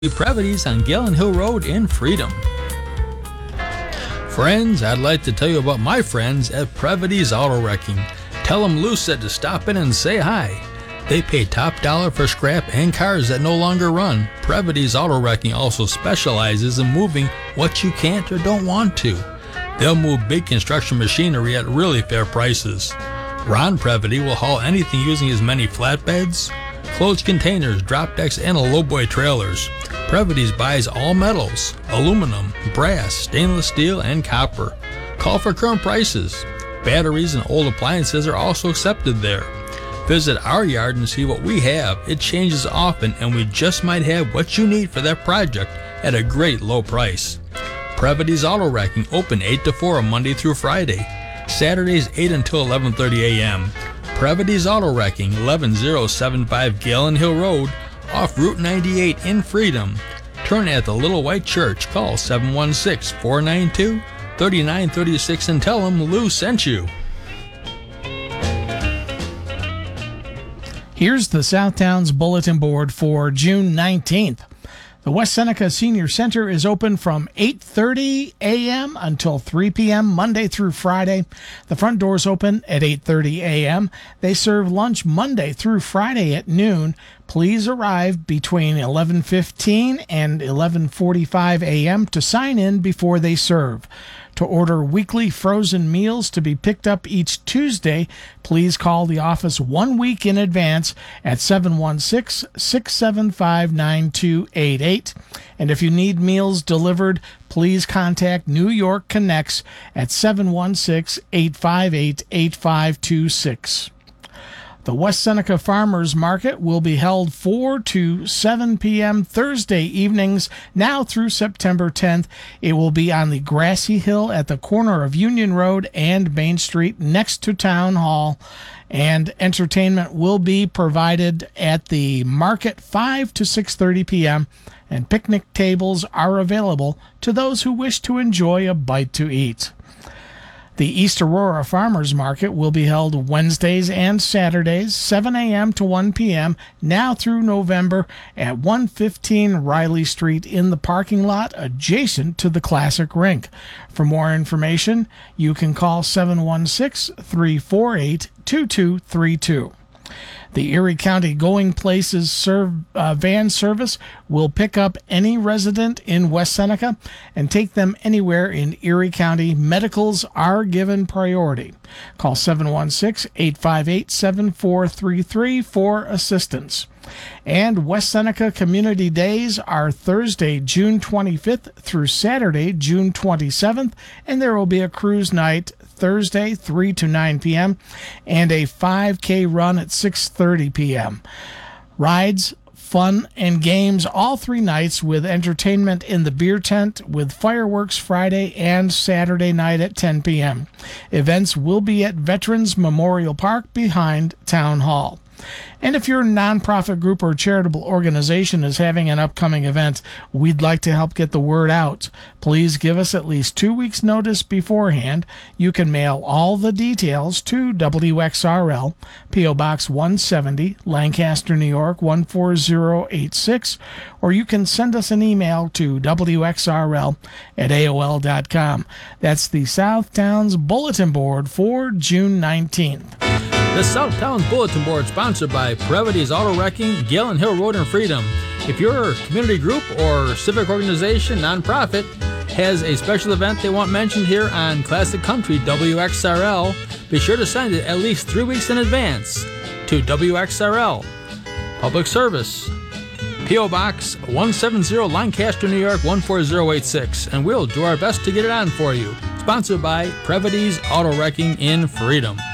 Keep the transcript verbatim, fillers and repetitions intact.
Previties on Galen Hill Road in Freedom. Friends, I'd like to tell you about my friends at Previties Auto Wrecking. Tell them Lou said to stop in and say hi. They pay top dollar for scrap and cars that no longer run. Previties Auto Wrecking also specializes in moving what you can't or don't want to. They'll move big construction machinery at really fair prices. Ron Previty will haul anything using his many flatbeds, closed containers, drop decks, and lowboy trailers. Previties buys all metals, aluminum, brass, stainless steel, and copper. Call for current prices. Batteries and old appliances are also accepted there. Visit our yard and see what we have. It changes often, and we just might have what you need for that project at a great low price. Previties Auto Wrecking open eight to four Monday through Friday. Saturdays eight until eleven thirty a.m. Previties Auto Wrecking, eleven oh seven five Galen Hill Road, off Route ninety-eight in Freedom. Turn at the Little White Church. Call seven one six, four nine two, three nine three six and tell them Lou sent you. Here's the Southtowns Bulletin Board for June nineteenth. The West Seneca Senior Center is open from eight thirty a.m. until three p.m. Monday through Friday. The front doors open at eight thirty a.m. They serve lunch Monday through Friday at noon. Please arrive between eleven fifteen and eleven forty-five a.m. to sign in before they serve. To order weekly frozen meals to be picked up each Tuesday, please call the office one week in advance at seven one six, six seven five, nine two eight eight. And if you need meals delivered, please contact New York Connects at seven one six, eight five eight, eight five two six. The West Seneca Farmers Market will be held four to seven p.m. Thursday evenings now through September tenth. It will be on the grassy hill at the corner of Union Road and Main Street next to Town Hall. And entertainment will be provided at the market five to six thirty p.m. and picnic tables are available to those who wish to enjoy a bite to eat. The East Aurora Farmers Market will be held Wednesdays and Saturdays, seven a.m. to one p.m., now through November at one fifteen Riley Street in the parking lot adjacent to the Classic Rink. For more information, you can call seven one six, three four eight, two two three two. The Erie County Going Places serve, uh, van service will pick up any resident in West Seneca and take them anywhere in Erie County. Medicals are given priority. Call seven one six, eight five eight, seven four three three for assistance. And West Seneca Community Days are Thursday, June twenty-fifth through Saturday, June twenty-seventh, and there will be a cruise night Thursday, three to nine p.m., and a five K run at six thirty p.m. Rides, fun, and games all three nights with entertainment in the beer tent with fireworks Friday and Saturday night at ten p.m. Events will be at Veterans Memorial Park behind Town Hall. And if your nonprofit group or charitable organization is having an upcoming event, we'd like to help get the word out. Please give us at least two weeks' notice beforehand. You can mail all the details to W X R L, P O. Box one seventy, Lancaster, New York, one four zero eight six, or you can send us an email to W X R L at A O L dot com. That's the Southtowns Bulletin Board for June nineteenth. The Southtowns Bulletin Board sponsored by Previties Auto Wrecking, Galen Hill Road in Freedom. If your community group or civic organization, nonprofit, has a special event they want mentioned here on Classic Country W X R L, be sure to send it at least three weeks in advance to W X R L. Public Service, P O. Box one seventy, Lancaster, New York, one four zero eight six, and we'll do our best to get it on for you. Sponsored by Previties Auto Wrecking in Freedom.